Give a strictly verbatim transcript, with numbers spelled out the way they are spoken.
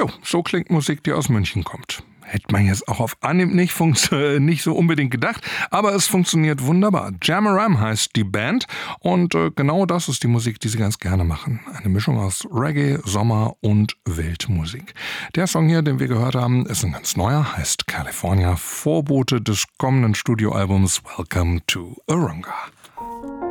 Jo, so klingt Musik, die aus München kommt. Hätte man jetzt auch auf Anhieb nicht, funkt- nicht so unbedingt gedacht, aber es funktioniert wunderbar. Jamaram heißt die Band und äh, genau das ist die Musik, die sie ganz gerne machen. Eine Mischung aus Reggae, Sommer und Weltmusik. Der Song hier, den wir gehört haben, ist ein ganz neuer, heißt California, Vorbote des kommenden Studioalbums Welcome to Urunga.